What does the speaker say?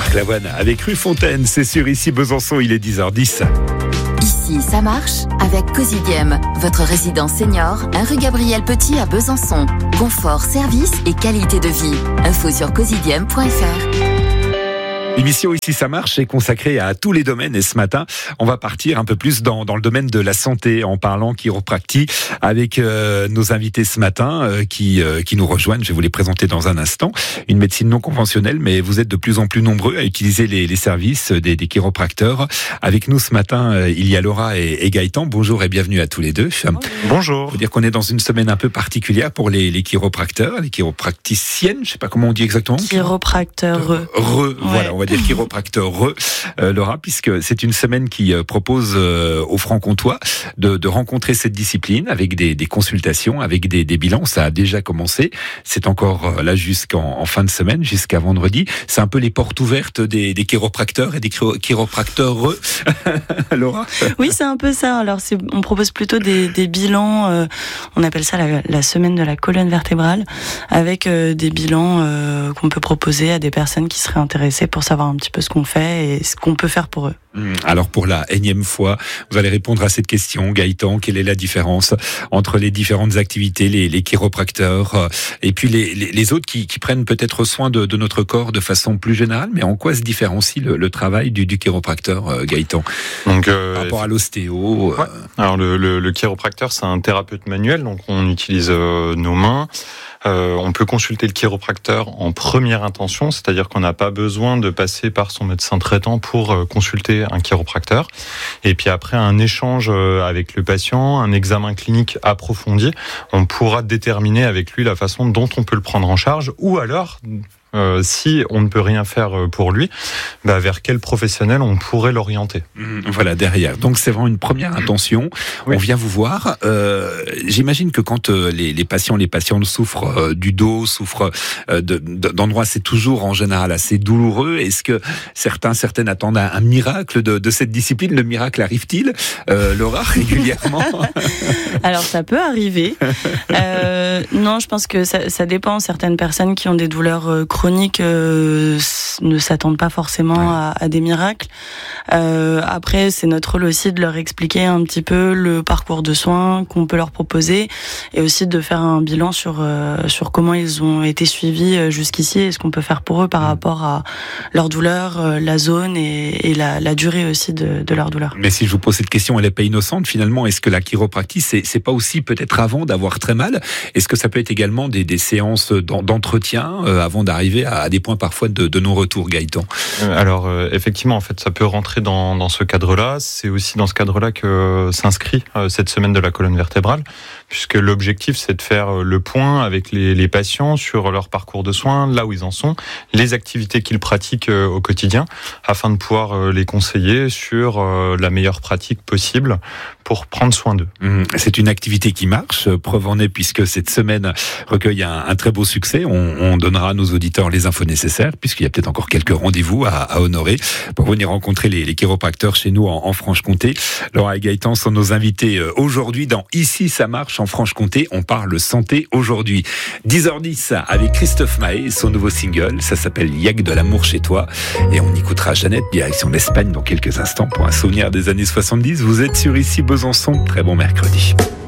Marc Lavoine avec Rue Fontaine, c'est sur Ici Besançon, il est 10h10. Ici, ça marche avec Cosidiem, votre résidence senior, 1 rue Gabriel Petit à Besançon. Confort, service et qualité de vie. Info sur cosidiem.fr. L'émission Ici ça marche est consacrée à tous les domaines et ce matin, on va partir un peu plus dans le domaine de la santé en parlant chiropractie avec nos invités ce matin qui nous rejoignent. Je vais vous les présenter dans un instant. Une médecine non conventionnelle, mais vous êtes de plus en plus nombreux à utiliser les services des chiropracteurs. Avec nous ce matin, il y a Laura et Gaëtan. Bonjour et bienvenue à tous les deux. Bonjour. Il faut dire qu'on est dans une semaine un peu particulière pour les chiropracteurs, les chiropracticiennes, je ne sais pas comment on dit exactement. Chiropracteur. Voilà, on va dire chiropracteur Laura, puisque c'est une semaine qui propose aux Franc-Comtois de rencontrer cette discipline avec des consultations, avec des bilans. Ça a déjà commencé. C'est encore là jusqu'en fin de semaine, jusqu'à vendredi. C'est un peu les portes ouvertes des chiropracteurs et des chiropracteurs Laura. Oui, c'est un peu ça. Alors, on propose plutôt des bilans. On appelle ça la semaine de la colonne vertébrale, avec des bilans qu'on peut proposer à des personnes qui seraient intéressées pour savoir un petit peu ce qu'on fait et ce qu'on peut faire pour eux. Alors pour la énième fois, vous allez répondre à cette question, Gaëtan. Quelle est la différence entre les différentes activités, les chiropracteurs et puis les autres qui prennent peut-être soin de notre corps de façon plus générale, mais en quoi se différencie le travail du chiropracteur, Gaëtan? Donc, par rapport à l'ostéo. Ouais. Alors le chiropracteur, c'est un thérapeute manuel, donc on utilise nos mains. On peut consulter le chiropracteur en première intention, c'est-à-dire qu'on n'a pas besoin de passer par son médecin traitant pour consulter un chiropracteur. Et puis après un échange avec le patient, un examen clinique approfondi, on pourra déterminer avec lui la façon dont on peut le prendre en charge, ou alors si on ne peut rien faire pour lui, vers quel professionnel on pourrait l'orienter. Voilà, derrière. Donc c'est vraiment une première intention. Oui. On vient vous voir. J'imagine que quand les patientes souffrent du dos, souffrent d'endroits, c'est toujours en général assez douloureux. Est-ce que certaines attendent un miracle de cette discipline? Le miracle arrive-t-il, Laura, régulièrement? Alors ça peut arriver. Non, je pense que ça dépend. Certaines personnes qui ont des douleurs chroniques ne s'attendent pas forcément à des miracles. Après, c'est notre rôle aussi de leur expliquer un petit peu le parcours de soins qu'on peut leur proposer et aussi de faire un bilan sur comment ils ont été suivis jusqu'ici et ce qu'on peut faire pour eux par rapport à leur douleur, la zone et la durée aussi de leur douleur. Mais si je vous pose cette question, elle n'est pas innocente finalement. Est-ce que la chiropractie, c'est pas aussi peut-être avant d'avoir très mal? Est-ce que ça peut être également des séances d'entretien avant d'arriver à des points parfois de non-retour, Gaëtan? Alors effectivement, en fait, ça peut rentrer dans ce cadre-là. C'est aussi dans ce cadre-là que s'inscrit cette semaine de la colonne vertébrale, puisque l'objectif, c'est de faire le point avec les patients sur leur parcours de soins, là où ils en sont, les activités qu'ils pratiquent au quotidien, afin de pouvoir les conseiller sur la meilleure pratique possible pour prendre soin d'eux. C'est une activité qui marche, preuve en est, puisque cette semaine recueille un très beau succès. On donnera à nos auditeurs les infos nécessaires, puisqu'il y a peut-être encore quelques rendez-vous à honorer pour venir rencontrer les chiropracteurs chez nous en Franche-Comté. Laura et Gaëtan sont nos invités aujourd'hui dans Ici ça marche en Franche-Comté. On parle santé aujourd'hui. 10h10 avec Christophe Maé, son nouveau single, ça s'appelle Y'a que de l'amour chez toi. Et on écoutera Jeannette, direction l'Espagne dans quelques instants pour un souvenir des années 70. Vous êtes sur Ici Besançon. Très bon mercredi.